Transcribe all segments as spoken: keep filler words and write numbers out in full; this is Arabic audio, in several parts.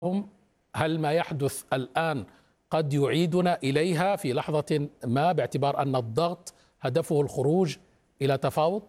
هل ما يحدث الآن قد يعيدنا إليها في لحظة ما، باعتبار أن الضغط هدفه الخروج إلى تفاوض؟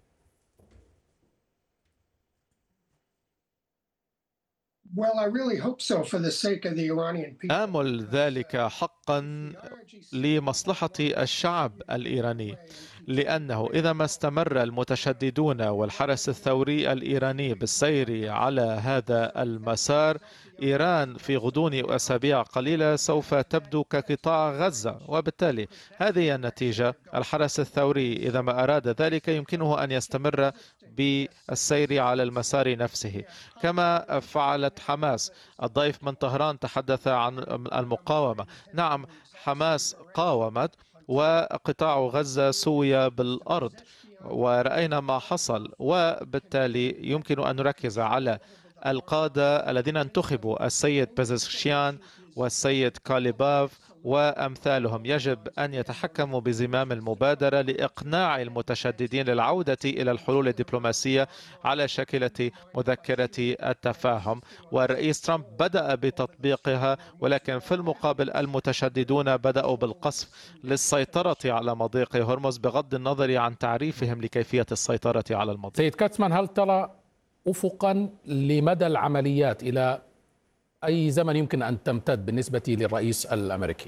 آمل ذلك حقا لمصلحة الشعب الإيراني، لأنه إذا ما استمر المتشددون والحرس الثوري الإيراني بالسير على هذا المسار، إيران في غضون أسابيع قليلة سوف تبدو كقطاع غزة، وبالتالي هذه النتيجة. الحرس الثوري إذا ما أراد ذلك يمكنه أن يستمر بالسير على المسار نفسه كما فعلت حماس. الضيف من طهران تحدث عن المقاومة. نعم، حماس قاومت وقطاع غزة سوي بالأرض ورأينا ما حصل، وبالتالي يمكن أن نركز على القادة الذين انتخبوا، السيد بزشكيان والسيد كاليباف وأمثالهم. يجب أن يتحكموا بزمام المبادرة لإقناع المتشددين للعودة إلى الحلول الدبلوماسية على شاكلة مذكرة التفاهم، والرئيس ترامب بدأ بتطبيقها، ولكن في المقابل المتشددون بدأوا بالقصف للسيطرة على مضيق هرمز بغض النظر عن تعريفهم لكيفية السيطرة على المضيق. سيد كاتسمان، هل ترى أفقا لمدى العمليات؟ إلى أي زمن يمكن أن تمتد بالنسبة للرئيس الأمريكي؟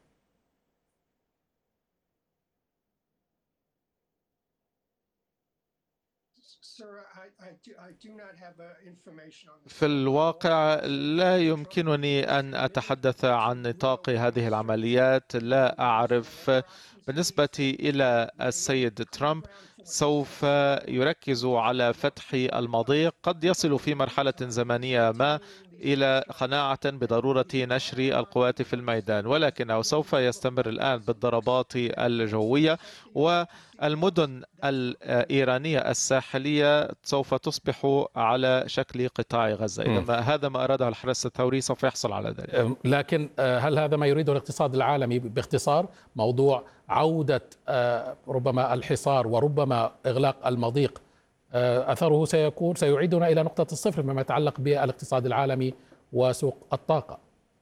في الواقع لا يمكنني أن أتحدث عن نطاق هذه العمليات، لا أعرف. بالنسبة إلى السيد ترامب سوف يركز على فتح المضيق، قد يصل في مرحلة زمنية ما إلى قناعة بضرورة نشر القوات في الميدان، ولكنه سوف يستمر الآن بالضربات الجوية، والمدن الإيرانية الساحلية سوف تصبح على شكل قطاع غزة. إذا ما هذا ما أراده الحرس الثوري سوف يحصل على ذلك. لكن هل هذا ما يريده الاقتصاد العالمي باختصار؟ موضوع عودة ربما الحصار وربما إغلاق المضيق أثره سيكون سيعيدنا إلى نقطة الصفر فيما يتعلق بالاقتصاد العالمي وسوق الطاقة.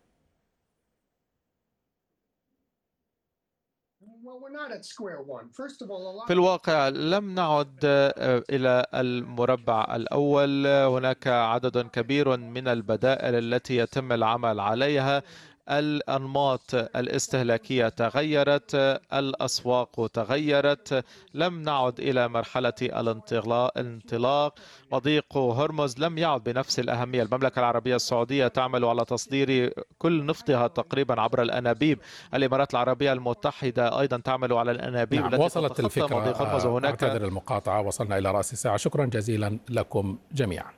في الواقع لم نعد إلى المربع الأول. هناك عدد كبير من البدائل التي يتم العمل عليها. الأنماط الاستهلاكية تغيرت، الأسواق تغيرت، لم نعد إلى مرحلة الانطلاق. مضيق هرمز لم يعد بنفس الأهمية. المملكة العربية السعودية تعمل على تصدير كل نفطها تقريبا عبر الأنابيب. الإمارات العربية المتحدة أيضا تعمل على الأنابيب. نعم، وصلت الفكرة. هناك أعتذر المقاطعة، وصلنا إلى رأس الساعة. شكرا جزيلا لكم جميعا.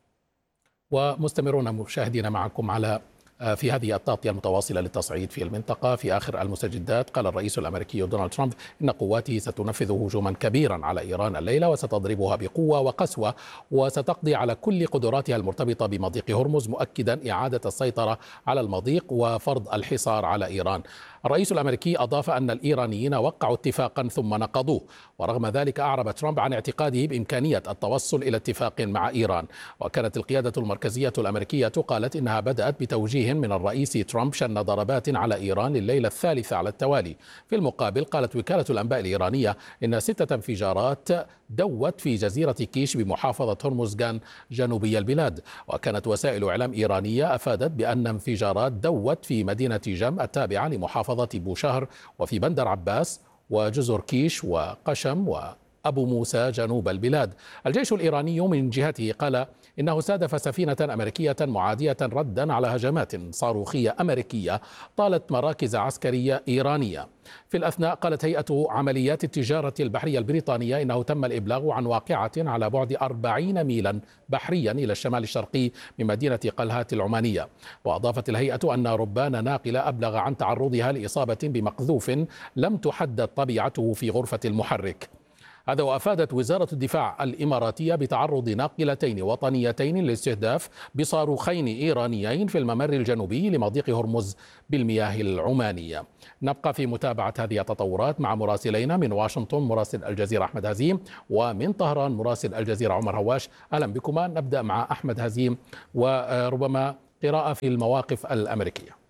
ومستمرون مشاهدين معكم على في هذه التغطية المتواصلة للتصعيد في المنطقة. في آخر المستجدات قال الرئيس الأمريكي دونالد ترامب إن قواته ستنفذ هجوما كبيرا على إيران الليلة وستضربها بقوة وقسوة وستقضي على كل قدراتها المرتبطة بمضيق هرمز، مؤكدا إعادة السيطرة على المضيق وفرض الحصار على إيران. الرئيس الأمريكي أضاف أن الإيرانيين وقعوا اتفاقا ثم نقضوه، ورغم ذلك أعرب ترامب عن اعتقاده بإمكانية التوصل إلى اتفاق مع إيران. وكانت القيادة المركزية الأمريكية قالت إنها بدأت بتوجيه من الرئيس ترامب شن ضربات على إيران لليلة الثالثة على التوالي. في المقابل قالت وكالة الأنباء الإيرانية إن ستة انفجارات دوت في جزيرة كيش بمحافظة هرمزغان جنوبي البلاد. وكانت وسائل إعلام إيرانية أفادت بأن انفجارات دوت في مدينة جم التابعة لمحافظة بوشهر وفي بندر عباس وجزر كيش وقشم وأبو موسى جنوب البلاد. الجيش الإيراني من جهته قال إنه استهدف سفينة أمريكية معادية ردا على هجمات صاروخية أمريكية طالت مراكز عسكرية إيرانية. في الأثناء قالت هيئة عمليات التجارة البحرية البريطانية إنه تم الإبلاغ عن واقعة على بعد أربعين ميلا بحريا إلى الشمال الشرقي من مدينة قلهات العمانية. وأضافت الهيئة أن ربان ناقلة أبلغ عن تعرضها لإصابة بمقذوف لم تحدد طبيعته في غرفة المحرك. هذا وأفادت وزارة الدفاع الإماراتية بتعرض ناقلتين وطنيتين للاستهداف بصاروخين إيرانيين في الممر الجنوبي لمضيق هرمز بالمياه العمانية. نبقى في متابعة هذه التطورات مع مراسلينا من واشنطن مراسل الجزيرة أحمد هزيم، ومن طهران مراسل الجزيرة عمر هواش. أهلا بكما. نبدأ مع أحمد هزيم، وربما قراءة في المواقف الأمريكية؟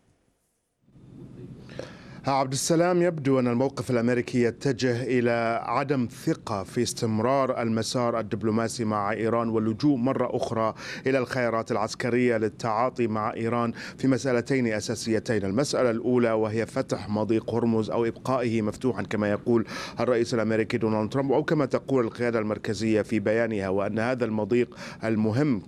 عبد السلام، يبدو أن الموقف الأمريكي يتجه إلى عدم ثقة في استمرار المسار الدبلوماسي مع إيران واللجوء مرة أخرى إلى الخيارات العسكرية للتعاطي مع إيران في مسألتين أساسيتين. المسألة الأولى وهي فتح مضيق هرمز أو إبقائه مفتوحا كما يقول الرئيس الأمريكي دونالد ترامب أو كما تقول القيادة المركزية في بيانها، وأن هذا المضيق المهم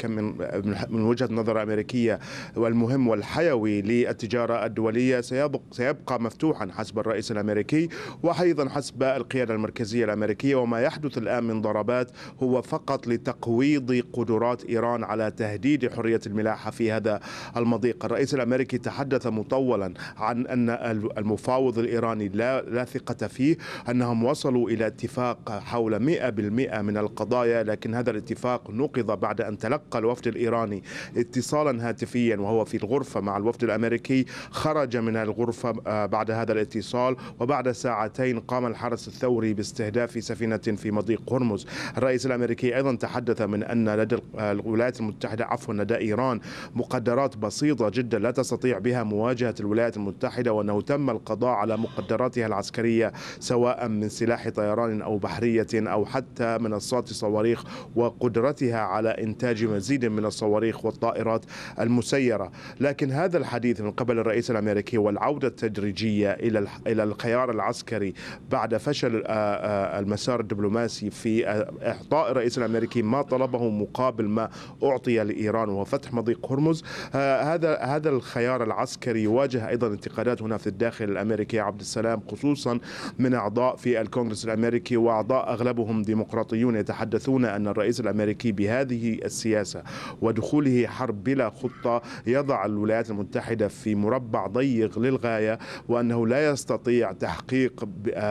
من وجهة نظر أمريكية والمهم والحيوي للتجارة الدولية سيبقى مفتوحا حسب الرئيس الأمريكي وأيضا حسب القيادة المركزية الأمريكية. وما يحدث الآن من ضربات هو فقط لتقويض قدرات إيران على تهديد حرية الملاحة في هذا المضيق. الرئيس الأمريكي تحدث مطولا عن أن المفاوض الإيراني لا, لا ثقة فيه، أنهم وصلوا إلى اتفاق حول مئة بالمئة من القضايا، لكن هذا الاتفاق نقض بعد أن تلقى الوفد الإيراني اتصالا هاتفيا وهو في الغرفة مع الوفد الأمريكي. خرج من الغرفة بعد هذا الاتصال وبعد ساعتين قام الحرس الثوري باستهداف سفينة في مضيق هرمز. الرئيس الأمريكي أيضا تحدث من أن لدى الولايات المتحدة عفوا لدى إيران مقدرات بسيطة جدا لا تستطيع بها مواجهة الولايات المتحدة، وأنه تم القضاء على مقدراتها العسكرية سواء من سلاح طيران أو بحرية أو حتى منصات صواريخ، وقدرتها على إنتاج مزيد من الصواريخ والطائرات المسيرة. لكن هذا الحديث من قبل الرئيس الأمريكي والعودة التدريجية إلى إلى الخيار العسكري بعد فشل المسار الدبلوماسي في إعطاء الرئيس الأمريكي ما طلبه مقابل ما أعطي لإيران وهو فتح مضيق هرمز، هذا هذا الخيار العسكري يواجه أيضا انتقادات هنا في الداخل الأمريكي عبد السلام، خصوصا من أعضاء في الكونغرس الأمريكي وأعضاء أغلبهم ديمقراطيون يتحدثون أن الرئيس الأمريكي بهذه السياسة ودخوله حرب بلا خطة يضع الولايات المتحدة في مربع ضيق للغاية، وأنه لا يستطيع تحقيق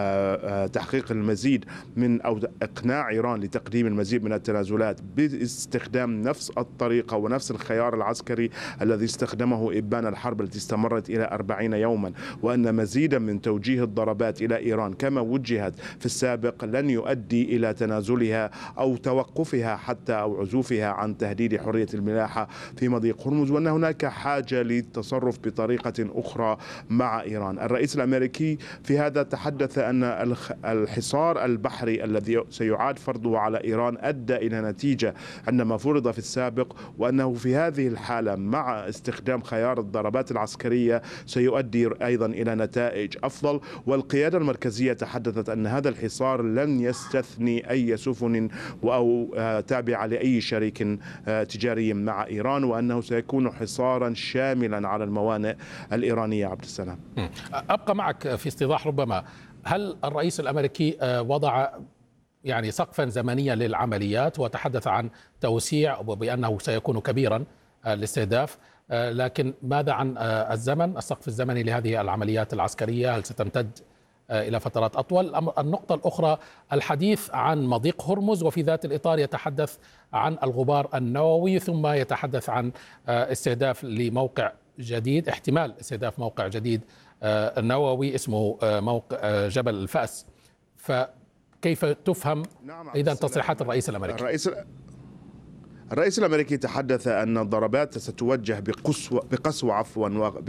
تحقيق المزيد من أو إقناع إيران لتقديم المزيد من التنازلات باستخدام نفس الطريقة ونفس الخيار العسكري الذي استخدمه إبان الحرب التي استمرت إلى أربعين يوما، وأن مزيدا من توجيه الضربات إلى إيران كما وجهت في السابق لن يؤدي إلى تنازلها أو توقفها حتى أو عزوفها عن تهديد حرية الملاحة في مضيق هرمز، وأن هناك حاجة للتصرف بطريقة أخرى مع إيران. الرئيس الأمريكي في هذا تحدث أن الحصار البحري الذي سيعاد فرضه على إيران أدى إلى نتيجة عندما فرض في السابق، وأنه في هذه الحالة مع استخدام خيار الضربات العسكرية سيؤدي أيضا إلى نتائج أفضل. والقيادة المركزية تحدثت أن هذا الحصار لن يستثني أي سفن أو تابعة لأي شريك تجاري مع إيران، وأنه سيكون حصارا شاملا على الموانئ الإيرانية. عبد السلام، أبقى معك في استيضاح ربما، هل الرئيس الأمريكي وضع يعني سقفا زمنيا للعمليات وتحدث عن توسيع وبأنه سيكون كبيرا الاستهداف، لكن ماذا عن الزمن، السقف الزمني لهذه العمليات العسكرية؟ هل ستمتد إلى فترات أطول؟ النقطة الأخرى الحديث عن مضيق هرمز، وفي ذات الإطار يتحدث عن الغبار النووي، ثم يتحدث عن استهداف لموقع جديد، احتمال استهداف موقع جديد نووي اسمه موقع جبل الفأس. فكيف تفهم إذا تصريحات الرئيس الأمريكي؟ الرئيس الرئيس الأمريكي تحدث أن الضربات ستوجه بقسوة, بقسوة عفوا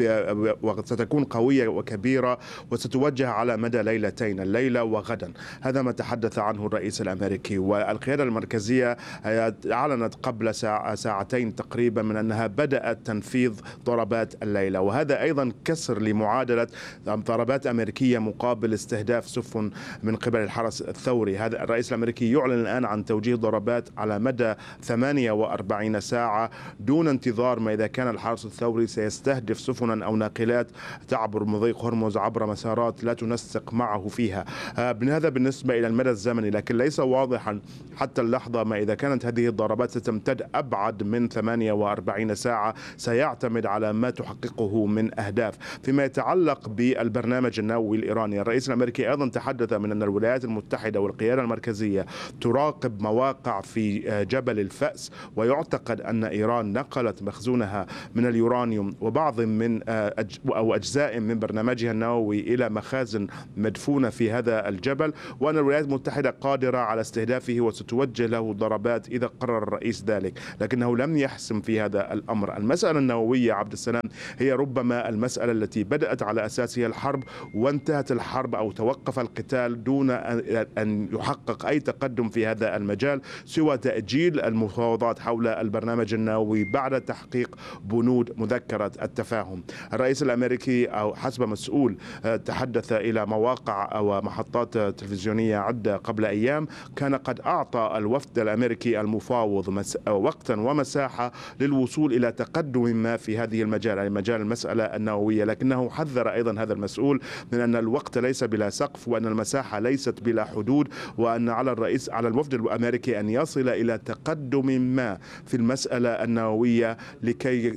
وستكون قوية وكبيرة وستوجه على مدى ليلتين، الليلة وغدا. هذا ما تحدث عنه الرئيس الأمريكي. والقيادة المركزية أعلنت قبل ساعة ساعتين تقريبا من أنها بدأت تنفيذ ضربات الليلة، وهذا أيضا كسر لمعادلة ضربات أمريكية مقابل استهداف سفن من قبل الحرس الثوري. هذا الرئيس الأمريكي يعلن الآن عن توجيه ضربات على مدى ثمانية وأربعين ساعة دون انتظار ما إذا كان الحرس الثوري سيستهدف سفنا أو ناقلات تعبر مضيق هرمز عبر مسارات لا تنسق معه فيها. هذا بالنسبة إلى المدى الزمني، لكن ليس واضحا حتى اللحظة ما إذا كانت هذه الضربات ستمتد أبعد من ثمانية وأربعين ساعة، سيعتمد على ما تحققه من أهداف. فيما يتعلق بالبرنامج النووي الإيراني، الرئيس الأمريكي أيضا تحدث من أن الولايات المتحدة والقيادة المركزية تراقب مواقع في جبل الفأس ويعتقد أن إيران نقلت مخزونها من اليورانيوم وبعض من أو أجزاء من برنامجها النووي إلى مخازن مدفونة في هذا الجبل، وأن الولايات المتحدة قادرة على استهدافه وستوجه له ضربات إذا قرر الرئيس ذلك، لكنه لم يحسم في هذا الأمر. المسألة النووية عبد السلام هي ربما المسألة التي بدأت على أساسها الحرب وانتهت الحرب أو توقف القتال دون أن يحقق أي تقدم في هذا المجال سوى تأجيل المفاوضات حول البرنامج النووي بعد تحقيق بنود مذكرة التفاهم. الرئيس الأمريكي أو حسب مسؤول تحدث إلى مواقع أو محطات تلفزيونية عدة قبل أيام كان قد أعطى الوفد الأمريكي المفاوض وقتا ومساحة للوصول إلى تقدم ما في هذه المجال، أي مجال المسألة النووية، لكنه حذر أيضا هذا المسؤول من أن الوقت ليس بلا سقف وأن المساحة ليست بلا حدود، وأن على الرئيس على الوفد الأمريكي أن يصل إلى تقدم ما في المسألة النووية لكي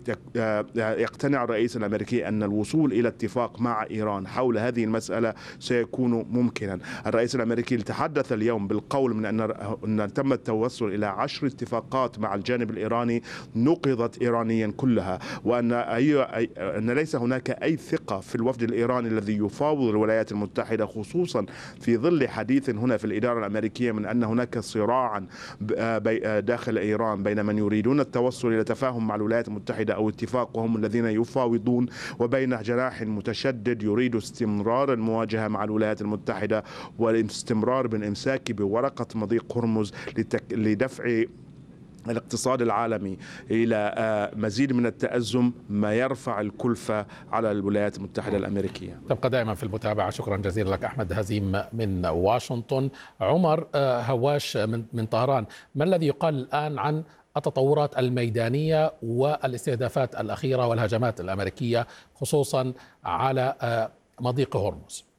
يقتنع الرئيس الأمريكي أن الوصول إلى اتفاق مع إيران حول هذه المسألة سيكون ممكنا. الرئيس الأمريكي تحدث اليوم بالقول من أن أن تم التوصل إلى عشر اتفاقات مع الجانب الإيراني نقضت إيرانيا كلها، وأن أي أن ليس هناك أي ثقة في الوفد الإيراني الذي يفاوض الولايات المتحدة، خصوصا في ظل حديث هنا في الإدارة الأمريكية من أن هناك صراعا داخل إيران بين من يريدون التوصل إلى تفاهم مع الولايات المتحدة أو اتفاق وهم الذين يفاوضون، وبين جناح متشدد يريد استمرار المواجهة مع الولايات المتحدة والاستمرار بالإمساك بورقة مضيق هرمز لدفع الاقتصاد العالمي إلى مزيد من التأزم ما يرفع الكلفة على الولايات المتحدة الأمريكية. تبقى دائما في المتابعة. شكرا جزيلا لك أحمد هزيم من واشنطن. عمر هواش من طهران، ما الذي يقال الآن عن التطورات الميدانية والاستهدافات الأخيرة والهجمات الأمريكية خصوصا على مضيق هرمز؟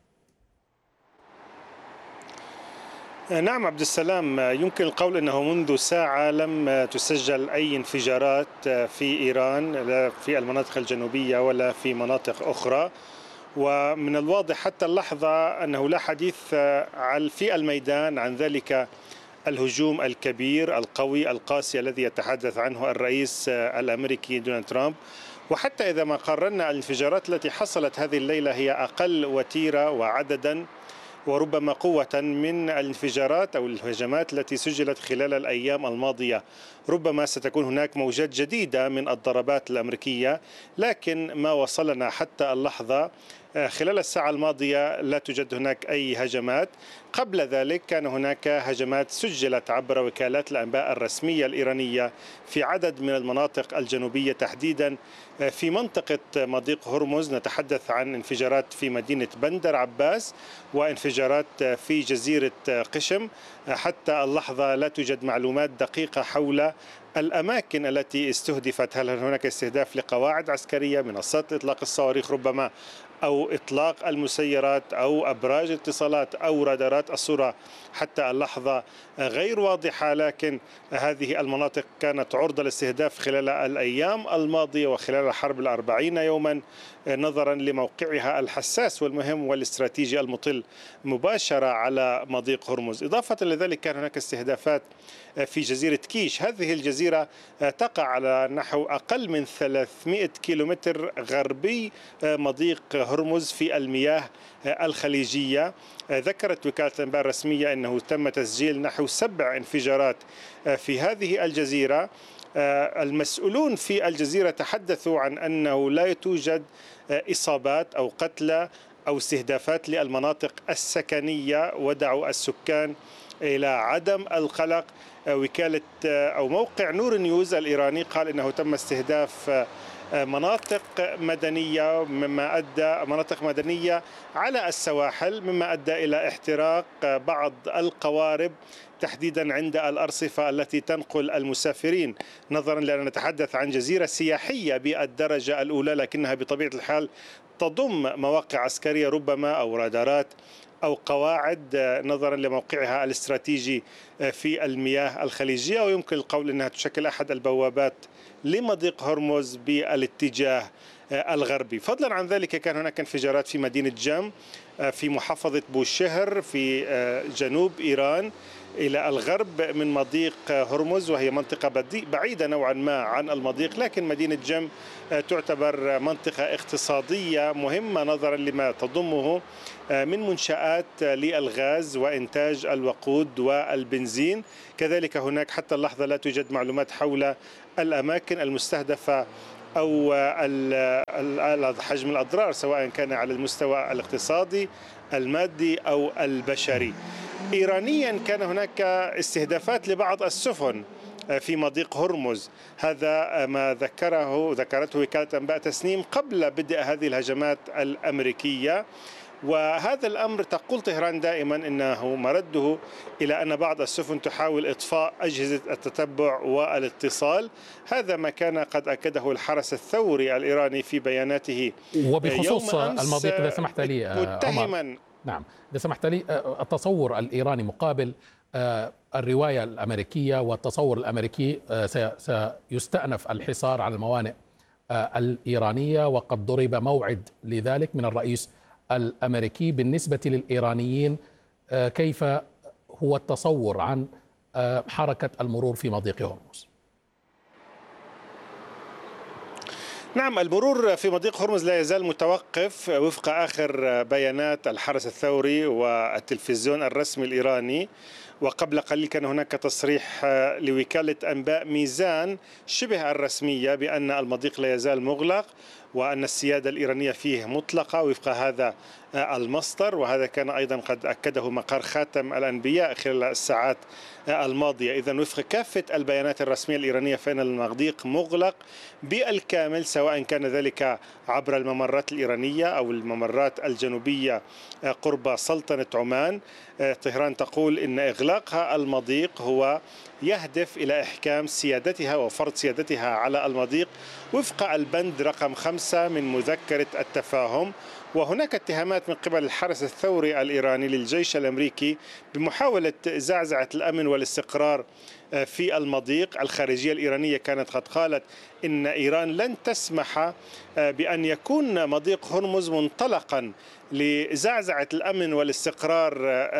نعم عبد السلام، يمكن القول أنه منذ ساعة لم تسجل أي انفجارات في إيران لا في المناطق الجنوبية ولا في مناطق أخرى، ومن الواضح حتى اللحظة أنه لا حديث في الميدان عن ذلك الهجوم الكبير القوي القاسي الذي يتحدث عنه الرئيس الأمريكي دونالد ترامب. وحتى إذا ما قارنا الانفجارات التي حصلت هذه الليلة هي أقل وتيرة وعددا وربما قوة من الانفجارات أو الهجمات التي سجلت خلال الأيام الماضية. ربما ستكون هناك موجات جديدة من الضربات الأمريكية، لكن ما وصلنا حتى اللحظة خلال الساعة الماضية لا توجد هناك أي هجمات. قبل ذلك كان هناك هجمات سجلت عبر وكالات الأنباء الرسمية الإيرانية في عدد من المناطق الجنوبية، تحديدا في منطقة مضيق هرمز. نتحدث عن انفجارات في مدينة بندر عباس وانفجارات في جزيرة قشم. حتى اللحظة لا توجد معلومات دقيقة حول الأماكن التي استهدفت، هل هناك استهداف لقواعد عسكرية، منصات إطلاق الصواريخ ربما، أو إطلاق المسيرات أو أبراج اتصالات أو رادارات. الصورة حتى اللحظة غير واضحة، لكن هذه المناطق كانت عرضة للاستهداف خلال الأيام الماضية وخلال الحرب الأربعين يوما، نظرا لموقعها الحساس والمهم والاستراتيجي المطل مباشرة على مضيق هرمز. إضافة لذلك كان هناك استهدافات في جزيرة كيش. هذه الجزيرة تقع على نحو أقل من ثلاثمئة كيلومتر غربي مضيق هرمز في المياه الخليجية. ذكرت وكالة الأنباء الرسمية أنه تم تسجيل نحو سبع انفجارات في هذه الجزيرة. المسؤولون في الجزيرة تحدثوا عن أنه لا توجد إصابات أو قتلى أو استهدافات للمناطق السكنية، ودعوا السكان إلى عدم القلق. وكالة أو موقع نور نيوز الإيراني قال إنه تم استهداف مناطق مدنية مما أدى مناطق مدنية على السواحل مما أدى إلى احتراق بعض القوارب تحديدا عند الأرصفة التي تنقل المسافرين، نظرا لأننا نتحدث عن جزيرة سياحية بالدرجة الأولى، لكنها بطبيعة الحال تضم مواقع عسكرية ربما أو رادارات أو قواعد نظرا لموقعها الاستراتيجي في المياه الخليجية، ويمكن القول أنها تشكل أحد البوابات لمضيق هرمز بالاتجاه الغربي. فضلا عن ذلك كان هناك انفجارات في مدينة جم في محافظة بوشهر في جنوب إيران. إلى الغرب من مضيق هرمز، وهي منطقة بعيدة نوعا ما عن المضيق، لكن مدينة جم تعتبر منطقة اقتصادية مهمة نظرا لما تضمه من منشآت للغاز وإنتاج الوقود والبنزين. كذلك هناك حتى اللحظة لا توجد معلومات حول الأماكن المستهدفة أو حجم الأضرار سواء كان على المستوى الاقتصادي المادي أو البشري. إيرانيا كان هناك استهدافات لبعض السفن في مضيق هرمز، هذا ما ذكره ذكرته وكالة أنباء تسنيم قبل بدء هذه الهجمات الأمريكية. وهذا الأمر تقول طهران دائما أنه مرده إلى أن بعض السفن تحاول إطفاء أجهزة التتبع والاتصال. هذا ما كان قد أكده الحرس الثوري الإيراني في بياناته وبخصوص المضيق إذا سمحت لي متهما. نعم إذا سمحت لي، التصور الإيراني مقابل الرواية الأمريكية، والتصور الأمريكي سيستأنف الحصار على الموانئ الإيرانية، وقد ضرب موعد لذلك من الرئيس الأمريكي. بالنسبة للإيرانيين كيف هو التصور عن حركة المرور في مضيق هرمز؟ نعم، المرور في مضيق هرمز لا يزال متوقف وفق آخر بيانات الحرس الثوري والتلفزيون الرسمي الإيراني. وقبل قليل كان هناك تصريح لوكالة أنباء ميزان شبه الرسمية بأن المضيق لا يزال مغلق وأن السيادة الإيرانية فيه مطلقة وفق هذا المصدر، وهذا كان أيضا قد أكده مقر خاتم الأنبياء خلال الساعات الماضية. إذن وفق كافة البيانات الرسمية الإيرانية فإن المضيق مغلق بالكامل، سواء كان ذلك عبر الممرات الإيرانية أو الممرات الجنوبية قرب سلطنة عمان. طهران تقول إن إغلاقها المضيق هو يهدف إلى إحكام سيادتها وفرض سيادتها على المضيق وفق البند رقم خمسة من مذكرة التفاهم. وهناك اتهامات من قبل الحرس الثوري الإيراني للجيش الأمريكي بمحاولة زعزعة الأمن والاستقرار في المضيق. الخارجية الإيرانية كانت قد قالت إن إيران لن تسمح بأن يكون مضيق هرمز منطلقا لزعزعة الأمن والاستقرار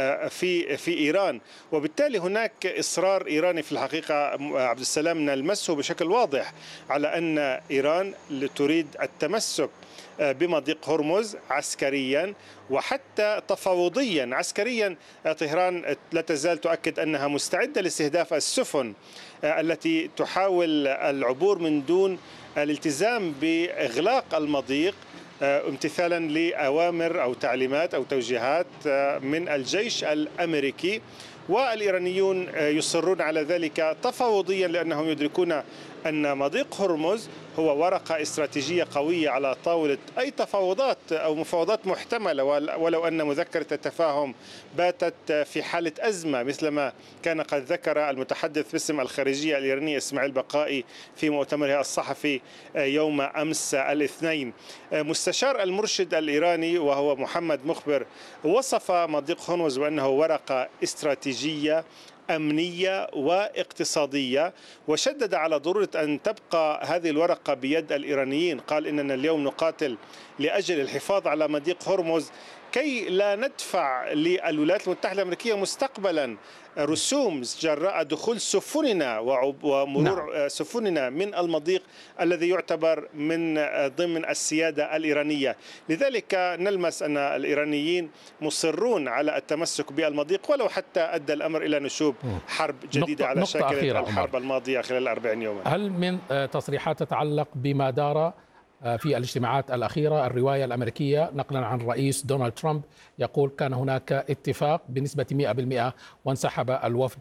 في في إيران، وبالتالي هناك إصرار إيراني في الحقيقة عبد السلام نلمسه بشكل واضح على أن إيران تريد التمسك بمضيق هرمز عسكريا وحتى تفاوضيا. عسكريا طهران لا تزال تؤكد أنها مستعدة لاستهداف السفن التي تحاول العبور من دون الالتزام بإغلاق المضيق امتثالا لأوامر أو تعليمات أو توجيهات من الجيش الأمريكي. والإيرانيون يصرون على ذلك تفاوضيا لأنهم يدركون أن مضيق هرمز هو ورقة استراتيجية قوية على طاولة أي تفاوضات أو مفاوضات محتملة، ولو أن مذكرة التفاهم باتت في حالة أزمة مثلما كان قد ذكر المتحدث باسم الخارجية الإيرانية إسماعيل بقائي في مؤتمره الصحفي يوم أمس الاثنين. مستشار المرشد الإيراني وهو محمد مخبر وصف مضيق هرمز بأنه ورقة استراتيجية أمنية واقتصادية، وشدد على ضرورة أن تبقى هذه الورقة بيد الإيرانيين. قال إننا اليوم نقاتل لأجل الحفاظ على مضيق هرمز كي لا ندفع للولايات المتحدة الأمريكية مستقبلا رسوم جراء دخول سفننا ومرور نعم. سفننا من المضيق الذي يعتبر من ضمن السيادة الإيرانية. لذلك نلمس أن الإيرانيين مصرون على التمسك بالمضيق ولو حتى أدى الأمر إلى نشوب حرب جديدة نقطة على نقطة شاكلة الحرب الماضية خلال الأربعين يوما. هل من تصريحات تتعلق بما دار في الاجتماعات الأخيرة الرواية الأمريكية نقلا عن الرئيس دونالد ترامب يقول كان هناك اتفاق بنسبة مئة بالمئة وانسحب الوفد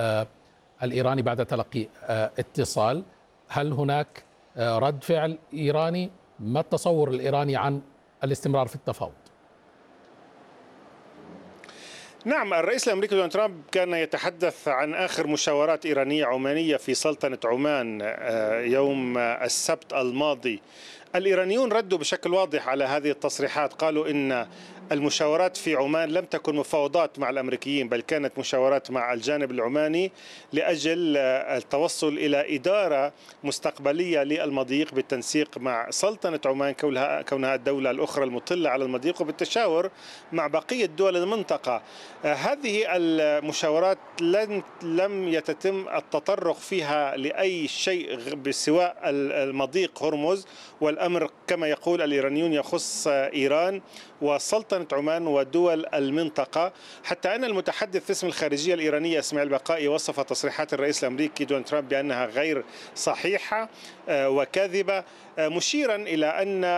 الإيراني بعد تلقي اتصال؟ هل هناك رد فعل إيراني؟ ما التصور الإيراني عن الاستمرار في التفاوض؟ نعم، الرئيس الأمريكي دونالد ترامب كان يتحدث عن آخر مشاورات إيرانية عمانية في سلطنة عمان يوم السبت الماضي. الإيرانيون ردوا بشكل واضح على هذه التصريحات، قالوا إن المشاورات في عمان لم تكن مفاوضات مع الأمريكيين، بل كانت مشاورات مع الجانب العماني لأجل التوصل إلى إدارة مستقبلية للمضيق بالتنسيق مع سلطنة عمان كونها الدولة الأخرى المطلة على المضيق، وبالتشاور مع بقية دول المنطقة. هذه المشاورات لم يتم التطرق فيها لأي شيء بسواء المضيق هرمز، والأمر كما يقول الإيرانيون يخص إيران وسلطنة عمان ودول المنطقة. حتى أن المتحدث باسم الخارجية الإيرانية إسماعيل بقائي وصف تصريحات الرئيس الأمريكي دونالد ترامب بأنها غير صحيحة وكاذبة، مشيرا إلى أن